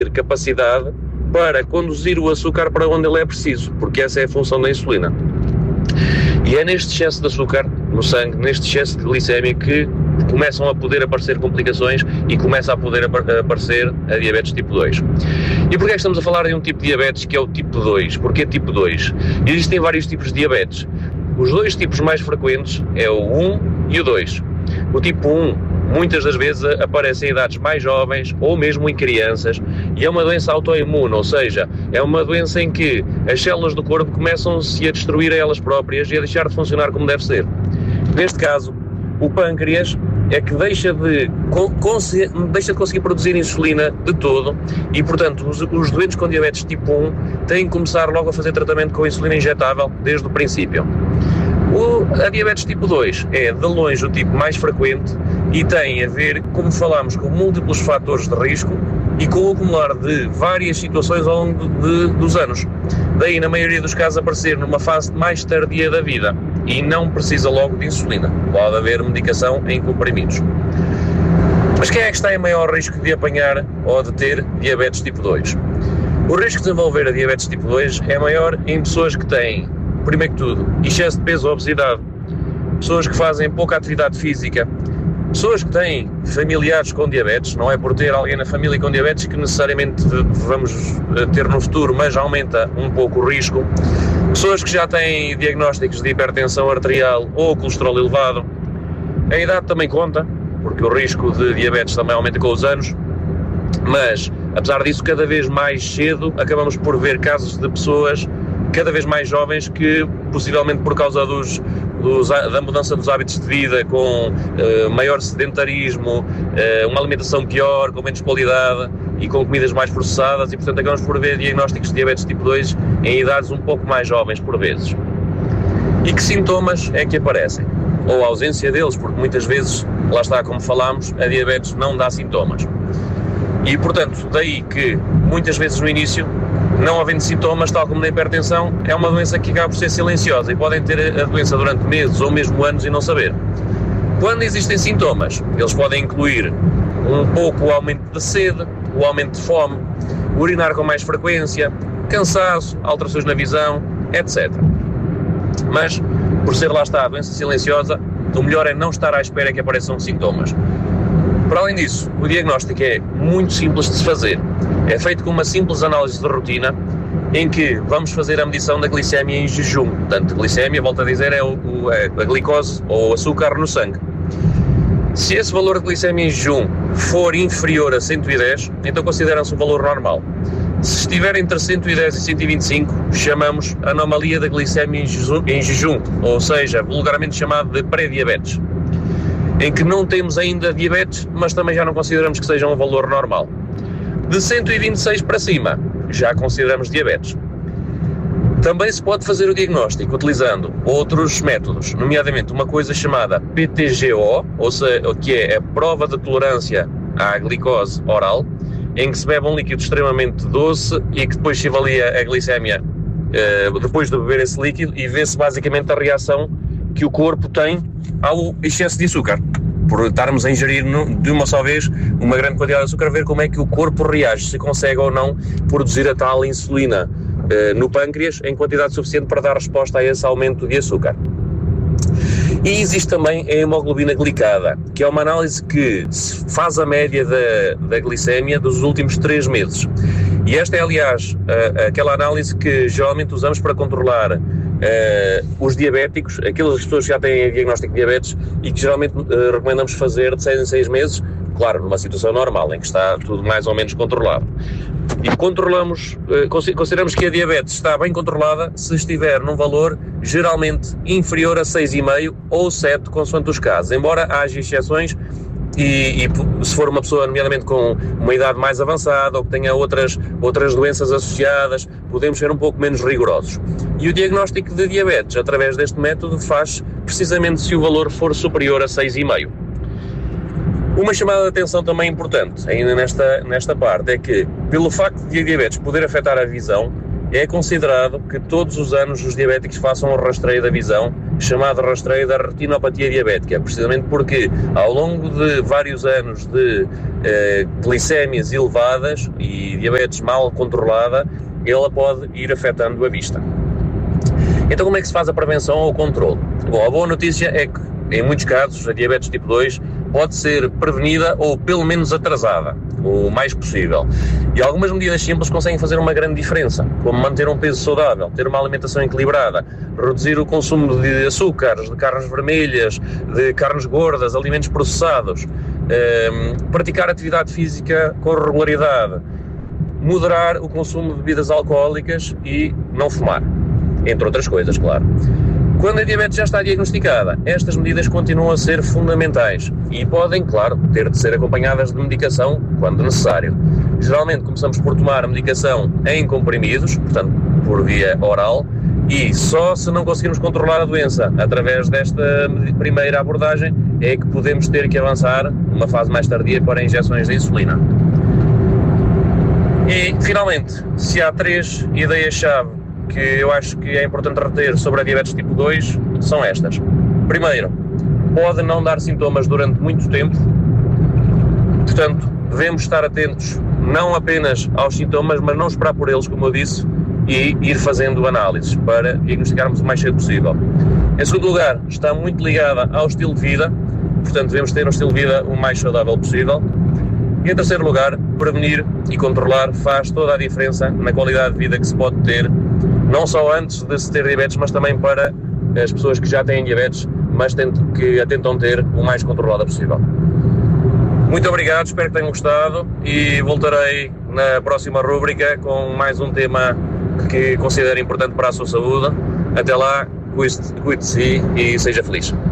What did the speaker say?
capacidade para conduzir o açúcar para onde ele é preciso, porque essa é a função da insulina. E é neste excesso de açúcar no sangue, neste excesso de glicémia, que começam a poder aparecer complicações e começa a poder aparecer a diabetes tipo 2. E porquê é que estamos a falar de um tipo de diabetes que é o tipo 2? Porquê tipo 2? Existem vários tipos de diabetes. Os dois tipos mais frequentes é o 1 e o 2. O tipo 1 muitas das vezes aparece em idades mais jovens ou mesmo em crianças e é uma doença autoimune, ou seja, é uma doença em que as células do corpo começam-se a destruir a elas próprias e a deixar de funcionar como deve ser. Neste caso, o pâncreas é que deixa de conseguir produzir insulina de todo e, portanto, os doentes com diabetes tipo 1 têm que começar logo a fazer tratamento com insulina injetável desde o princípio. A diabetes tipo 2 é, de longe, o tipo mais frequente e tem a ver, como falámos, com múltiplos fatores de risco e com o acumular de várias situações ao longo dos anos. Daí, na maioria dos casos, aparecer numa fase mais tardia da vida e não precisa logo de insulina. Pode haver medicação em comprimidos. Mas quem é que está em maior risco de apanhar ou de ter diabetes tipo 2? O risco de desenvolver a diabetes tipo 2 é maior em pessoas que têm, primeiro que tudo, excesso de peso ou obesidade, pessoas que fazem pouca atividade física, pessoas que têm familiares com diabetes, não é por ter alguém na família com diabetes que necessariamente vamos ter no futuro, mas aumenta um pouco o risco, pessoas que já têm diagnósticos de hipertensão arterial ou colesterol elevado. A idade também conta, porque o risco de diabetes também aumenta com os anos, mas apesar disso, cada vez mais cedo acabamos por ver casos de pessoas cada vez mais jovens que, possivelmente por causa da mudança dos hábitos de vida, com maior sedentarismo, uma alimentação pior, com menos qualidade e com comidas mais processadas, e portanto acabamos por ver diagnósticos de diabetes tipo 2 em idades um pouco mais jovens por vezes. E que sintomas é que aparecem? Ou a ausência deles, porque muitas vezes, lá está, como falámos, a diabetes não dá sintomas. E portanto, daí que muitas vezes no início, não havendo sintomas, tal como na hipertensão, é uma doença que acaba por ser silenciosa e podem ter a doença durante meses ou mesmo anos e não saber. Quando existem sintomas, eles podem incluir um pouco o aumento da sede, o aumento de fome, urinar com mais frequência, cansaço, alterações na visão, etc. Mas, por ser lá está a doença silenciosa, o melhor é não estar à espera que apareçam sintomas. Para além disso, o diagnóstico é muito simples de se fazer. É feito com uma simples análise de rotina, em que vamos fazer a medição da glicémia em jejum. Portanto, a glicémia, volto a dizer, é a glicose ou açúcar no sangue. Se esse valor de glicémia em jejum for inferior a 110, então considera-se um valor normal. Se estiver entre 110 e 125, chamamos anomalia da glicémia em jejum, ou seja, vulgarmente chamado de pré-diabetes, em que não temos ainda diabetes, mas também já não consideramos que seja um valor normal. De 126 para cima, já consideramos diabetes. Também se pode fazer o diagnóstico utilizando outros métodos, nomeadamente uma coisa chamada PTGO, ou seja, que é a prova de tolerância à glicose oral, em que se bebe um líquido extremamente doce e que depois se avalia a glicémia depois de beber esse líquido e vê-se basicamente a reação que o corpo tem ao excesso de açúcar. Por estarmos a ingerir de uma só vez uma grande quantidade de açúcar, ver como é que o corpo reage, se consegue ou não produzir a tal insulina no pâncreas em quantidade suficiente para dar resposta a esse aumento de açúcar. E existe também a hemoglobina glicada, que é uma análise que faz a média da glicémia dos últimos 3 meses. E esta é, aliás, aquela análise que geralmente usamos para controlar os diabéticos, aquelas pessoas que já têm diagnóstico de diabetes e que geralmente recomendamos fazer de 6 em 6 meses, claro, numa situação normal, em que está tudo mais ou menos controlado. E consideramos que a diabetes está bem controlada se estiver num valor geralmente inferior a 6,5 ou 7, consoante os casos, embora haja exceções e se for uma pessoa, nomeadamente com uma idade mais avançada ou que tenha outras doenças associadas, podemos ser um pouco menos rigorosos. E o diagnóstico de diabetes, através deste método, faz precisamente se o valor for superior a 6,5. Uma chamada de atenção também importante, ainda nesta parte, é que, pelo facto de a diabetes poder afetar a visão, é considerado que todos os anos os diabéticos façam um rastreio da visão, chamado rastreio da retinopatia diabética, precisamente porque ao longo de vários anos de glicémias elevadas e diabetes mal controlada, ela pode ir afetando a vista. Então como é que se faz a prevenção ou o controle? Bom, a boa notícia é que em muitos casos a diabetes tipo 2 pode ser prevenida ou pelo menos atrasada, o mais possível. E algumas medidas simples conseguem fazer uma grande diferença, como manter um peso saudável, ter uma alimentação equilibrada, reduzir o consumo de açúcares, de carnes vermelhas, de carnes gordas, alimentos processados, praticar atividade física com regularidade, moderar o consumo de bebidas alcoólicas e não fumar, entre outras coisas, claro. Quando a diabetes já está diagnosticada, estas medidas continuam a ser fundamentais e podem, claro, ter de ser acompanhadas de medicação quando necessário. Geralmente começamos por tomar a medicação em comprimidos, portanto, por via oral, e só se não conseguirmos controlar a doença através desta primeira abordagem é que podemos ter que avançar numa fase mais tardia para injeções de insulina. E, finalmente, se há 3 ideias-chave que eu acho que é importante reter sobre a diabetes tipo 2, são estas. Primeiro, pode não dar sintomas durante muito tempo, portanto, devemos estar atentos não apenas aos sintomas, mas não esperar por eles, como eu disse, e ir fazendo análises para diagnosticarmos o mais cedo possível. Em segundo lugar, está muito ligada ao estilo de vida, portanto, devemos ter um estilo de vida o mais saudável possível. E em terceiro lugar, prevenir e controlar faz toda a diferença na qualidade de vida que se pode ter, não só antes de se ter diabetes, mas também para as pessoas que já têm diabetes, mas que a tentam ter o mais controlada possível. Muito obrigado, espero que tenham gostado e voltarei na próxima rúbrica com mais um tema que considero importante para a sua saúde. Até lá, cuide-se e seja feliz.